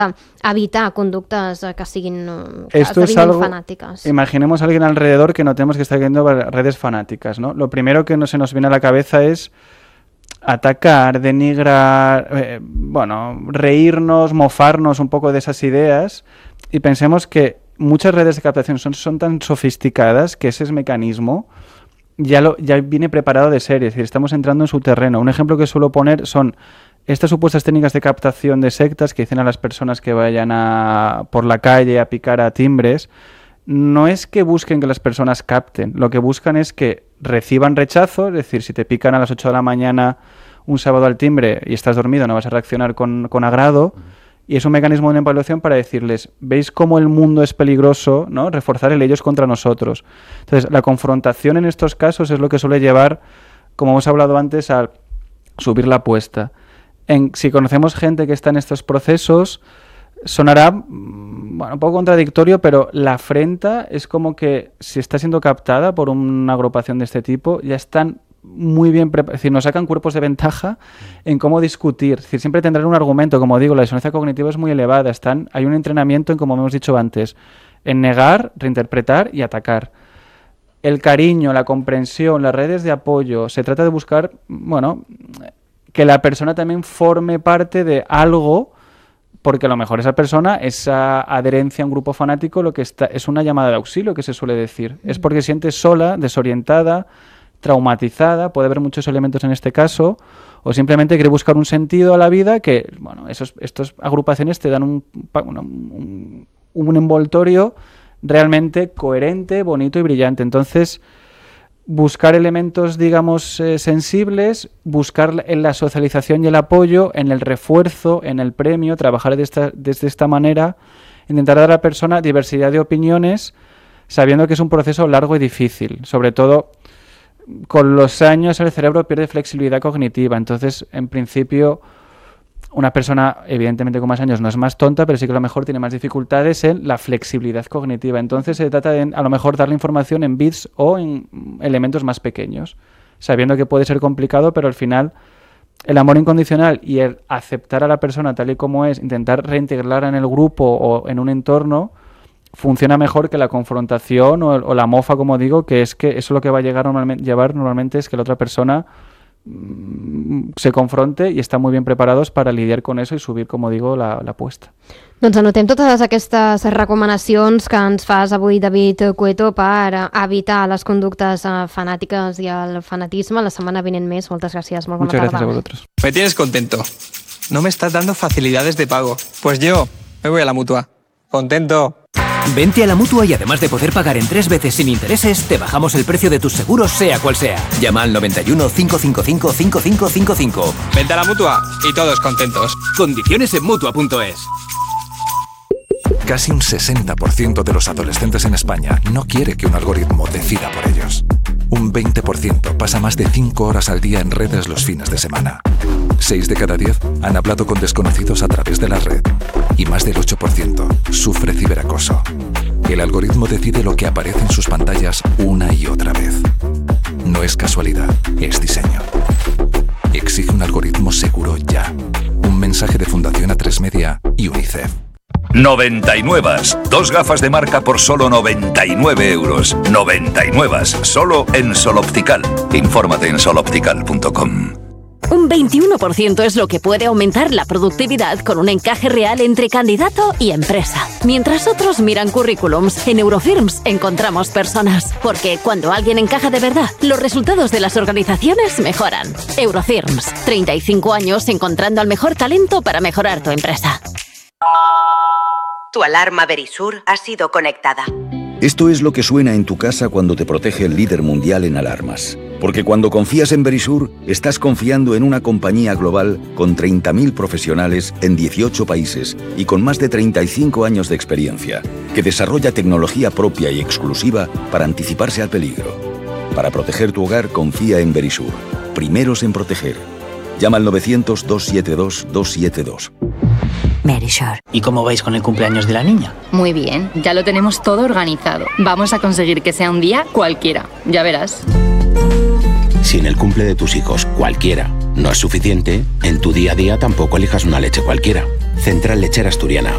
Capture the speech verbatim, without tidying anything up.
evitar conductes que siguin que Esto es algo, fanáticas. Imaginemos a alguien alrededor que notemos que está viendo redes fanáticas, ¿no? Lo primero que no se nos viene a la cabeza es atacar, denigrar, eh, bueno, reírnos, mofarnos un poco de esas ideas, y pensemos que muchas redes de captación son, son tan sofisticadas que ese mecanismo ya, lo, ya viene preparado de serie, es decir, estamos entrando en su terreno. Un ejemplo que suelo poner son estas supuestas técnicas de captación de sectas que dicen a las personas que vayan a, por la calle a picar a timbres. No es que busquen que las personas capten, lo que buscan es que reciban rechazo, es decir, si te pican a las ocho de la mañana un sábado al timbre y estás dormido, no vas a reaccionar con, con agrado, y es un mecanismo de manipulación para decirles, ¿veis cómo el mundo es peligroso? ¿No? Reforzar el ellos contra nosotros. Entonces, la confrontación en estos casos es lo que suele llevar, como hemos hablado antes, a subir la apuesta. En, si conocemos gente que está en estos procesos, sonará, bueno, un poco contradictorio, pero la afrenta es como que si está siendo captada por una agrupación de este tipo, ya están muy bien preparados, es decir, nos sacan cuerpos de ventaja en cómo discutir. Es decir, siempre tendrán un argumento, como digo, la disonancia cognitiva es muy elevada, están, hay un entrenamiento en, como hemos dicho antes, en negar, reinterpretar y atacar. El cariño, la comprensión, las redes de apoyo, se trata de buscar, bueno, que la persona también forme parte de algo, porque a lo mejor esa persona, esa adherencia a un grupo fanático, lo que está es una llamada de auxilio, que se suele decir. Mm. Es porque siente sola, desorientada, traumatizada, puede haber muchos elementos en este caso, o simplemente quiere buscar un sentido a la vida que, bueno, esos, estas agrupaciones te dan un, un, un envoltorio realmente coherente, bonito y brillante. Entonces, buscar elementos, digamos, eh, sensibles, buscar en la socialización y el apoyo, en el refuerzo, en el premio, trabajar de esta, desde esta manera, intentar dar a la persona diversidad de opiniones, sabiendo que es un proceso largo y difícil. Sobre todo, con los años el cerebro pierde flexibilidad cognitiva, entonces, en principio, una persona, evidentemente con más años, no es más tonta, pero sí que a lo mejor tiene más dificultades en la flexibilidad cognitiva. Entonces se trata de, a lo mejor, darle información en bits o en elementos más pequeños, sabiendo que puede ser complicado, pero al final el amor incondicional y el aceptar a la persona tal y como es, intentar reintegrarla en el grupo o en un entorno, funciona mejor que la confrontación o, o la mofa, como digo, que es que eso lo que va a llegar normalmente, llevar normalmente es que la otra persona se confronte i estar molt ben preparats per a lidiar con eso i subir, com digo, la, la apuesta. Doncs anotem totes aquestes recomanacions que ens fas avui, David Cueto, per evitar les conductes fanàtiques i el fanatisme. La setmana vinent més. Moltes gràcies. Molt bona Muchas tarda. gracias a vosotros. Me tienes contento. No me estás dando facilidades de pago. Pues yo me voy a la Mutua. Contento. Vente a la Mutua y además de poder pagar en tres veces sin intereses, te bajamos el precio de tus seguros sea cual sea. Llama al noventa y uno, cinco cinco cinco, cinco cinco cinco cinco. Vente a la Mutua y todos contentos. Condiciones en Mutua punto es. Casi un sesenta por ciento de los adolescentes en España no quiere que un algoritmo decida por ellos. Un veinte por ciento pasa más de cinco horas al día en redes los fines de semana. seis de cada diez han hablado con desconocidos a través de la red. Y más del ocho por ciento sufre ciberacoso. El algoritmo decide lo que aparece en sus pantallas una y otra vez. No es casualidad, es diseño. Exige un algoritmo seguro ya. Un mensaje de Fundación A tres Media y UNICEF. noventa y nueve. Dos gafas de marca por solo noventa y nueve euros. noventa y nueve. Solo en Sol Optical. Infórmate en sol optical punto com. Un veintiuno por ciento es lo que puede aumentar la productividad con un encaje real entre candidato y empresa. Mientras otros miran currículums, en Eurofirms encontramos personas. Porque cuando alguien encaja de verdad, los resultados de las organizaciones mejoran. Eurofirms, treinta y cinco años encontrando al mejor talento para mejorar tu empresa. Tu alarma Verisur ha sido conectada. Esto es lo que suena en tu casa cuando te protege el líder mundial en alarmas. Porque cuando confías en Verisur, estás confiando en una compañía global con treinta mil profesionales en dieciocho países y con más de treinta y cinco años de experiencia, que desarrolla tecnología propia y exclusiva para anticiparse al peligro. Para proteger tu hogar, confía en Verisur. Primeros en proteger. Llama al novecientos, doscientos setenta y dos, doscientos setenta y dos. Verisur. ¿Y cómo vais con el cumpleaños de la niña? Muy bien, ya lo tenemos todo organizado. Vamos a conseguir que sea un día cualquiera, ya verás. Si en el cumple de tus hijos cualquiera no es suficiente, en tu día a día tampoco elijas una leche cualquiera. Central Lechera Asturiana.